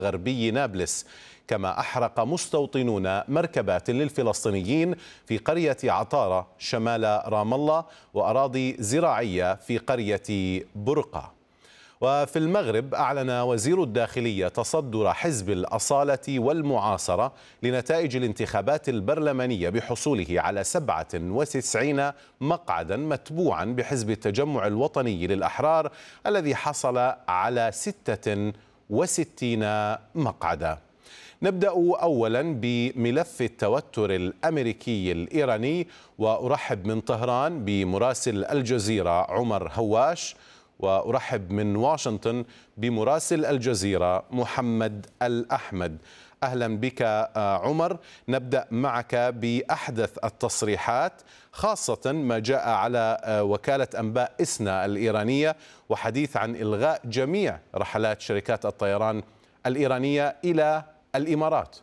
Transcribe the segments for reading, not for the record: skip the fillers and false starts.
غربي نابلس. كما أحرق مستوطنون مركبات للفلسطينيين في قرية عطارة شمال رام الله وأراضي زراعية في قرية برقة. وفي المغرب أعلن وزير الداخلية تصدر حزب الأصالة والمعاصرة لنتائج الانتخابات البرلمانية بحصوله على 97 مقعدا، متبوعا بحزب التجمع الوطني للأحرار الذي حصل على 66 مقعدا. نبدأ أولا بملف التوتر الأمريكي الإيراني، وأرحب من طهران بمراسل الجزيرة عمر هواش، وأرحب من واشنطن بمراسل الجزيرة محمد الأحمد. أهلا بك عمر. نبدأ معك بأحدث التصريحات، خاصة ما جاء على وكالة أنباء إسنا الإيرانية وحديث عن إلغاء جميع رحلات شركات الطيران الإيرانية إلى الإمارات.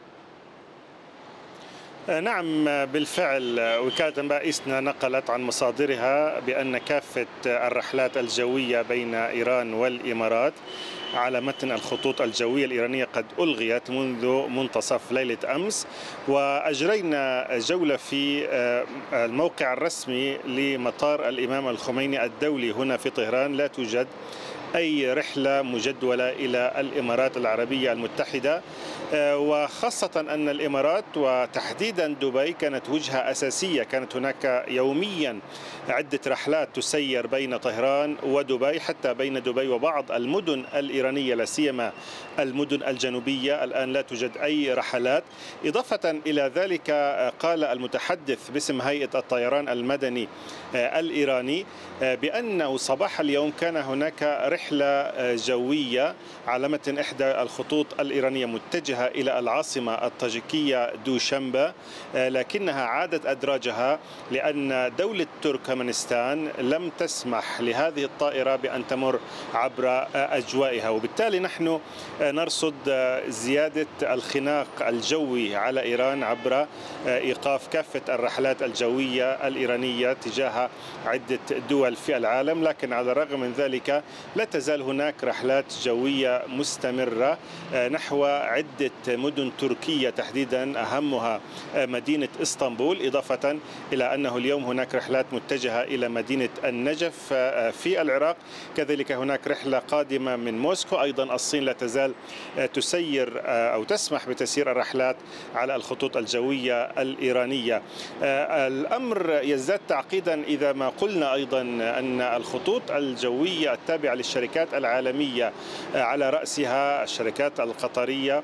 نعم بالفعل، وكالة أنباء إسنا نقلت عن مصادرها بأن كافة الرحلات الجوية بين إيران والإمارات على متن الخطوط الجوية الإيرانية قد ألغيت منذ منتصف ليلة أمس. وأجرينا جولة في الموقع الرسمي لمطار الإمام الخميني الدولي هنا في طهران. لا توجد أي رحلة مجدولة إلى الإمارات العربية المتحدة، وخاصة أن الإمارات وتحديدا دبي كانت وجهة أساسية. كانت هناك يوميا عدة رحلات تسير بين طهران ودبي، حتى بين دبي وبعض المدن الإيرانية، لا سيما المدن الجنوبية. الآن لا توجد أي رحلات. إضافة إلى ذلك قال المتحدث باسم هيئة الطيران المدني الإيراني بأنه صباح اليوم كان هناك رحلة جوية على متن إحدى الخطوط الإيرانية متجهة إلى العاصمة الطاجيكية دوشنبه، لكنها عادت أدراجها لأن دولة تركمانستان لم تسمح لهذه الطائرة بأن تمر عبر أجوائها. وبالتالي نحن نرصد زيادة الخناق الجوي على إيران عبر إيقاف كافة الرحلات الجوية الإيرانية تجاه عدة دول في العالم. لكن على الرغم من ذلك لا تزال هناك رحلات جوية مستمرة نحو عدة مدن تركية، تحديدا أهمها مدينة اسطنبول، إضافة إلى أنه اليوم هناك رحلات متجهة إلى مدينة النجف في العراق. كذلك هناك رحلة قادمة من موسكو. أيضا الصين لا تزال تسير أو تسمح بتسيير الرحلات على الخطوط الجوية الإيرانية. الأمر يزداد تعقيدا إذا ما قلنا أيضا أن الخطوط الجوية التابعة للشركات العالمية، على رأسها الشركات القطرية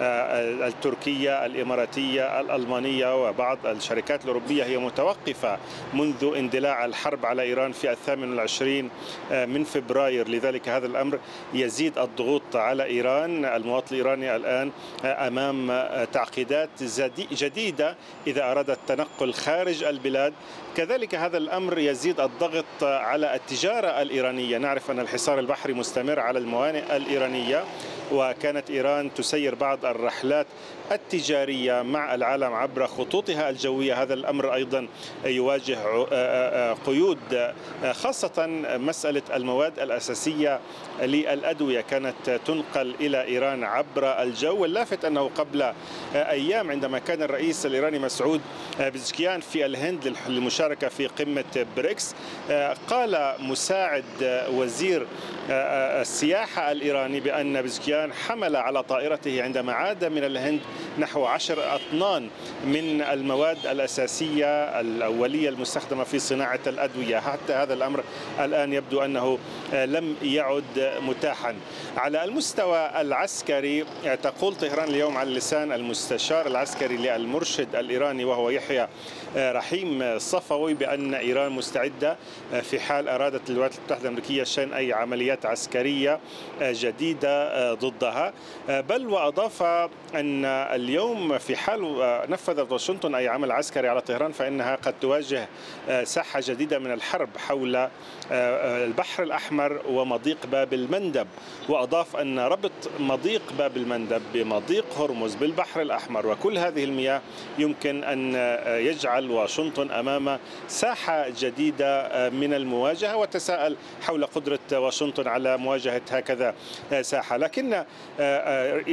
التركية الإماراتية الألمانية وبعض الشركات الأوروبية، هي متوقفة منذ اندلاع الحرب على إيران في 28 من فبراير. لذلك هذا الأمر يزيد الضغوط على إيران. المواطن الإيراني الآن أمام تعقيدات جديدة إذا أراد التنقل خارج البلاد. كذلك هذا الأمر يزيد الضغط على التجارة الإيرانية. نعرف أن الحصار البحري مستمر على الموانئ الإيرانية، وكانت إيران تسير بعض الرحلات التجارية مع العالم عبر خطوطها الجوية. هذا الأمر أيضا يواجه قيود، خاصة مسألة المواد الأساسية للأدوية كانت تنقل إلى إيران عبر الجو. واللافت أنه قبل أيام عندما كان الرئيس الإيراني مسعود بزكيان في الهند للمشاركة في قمة بريكس، قال مساعد وزير السياحة الإيراني بأن بزكيان حمل على طائرته عندما عاد من الهند نحو 10 أطنان من المواد الأساسية الأولية المستخدمة في صناعة الأدوية. حتى هذا الأمر الآن يبدو أنه لم يعد متاحا. على المستوى العسكري تقول طهران اليوم على لسان المستشار العسكري للمرشد الإيراني وهو يحيى رحيم صفوي بأن إيران مستعدة في حال أرادت الولايات المتحدة الأمريكية شن أي عمليات عسكرية جديدة ضدها. بل وأضاف أن اليوم في حال نفذت واشنطن أي عمل عسكري على طهران فإنها قد تواجه ساحة جديدة من الحرب حول البحر الأحمر ومضيق باب المندب. وأضاف أن ربط مضيق باب المندب بمضيق هرمز بالبحر الأحمر وكل هذه المياه يمكن أن يجعل واشنطن أمام ساحة جديدة من المواجهة، وتساءل حول قدرة واشنطن على مواجهة هكذا ساحة. لكن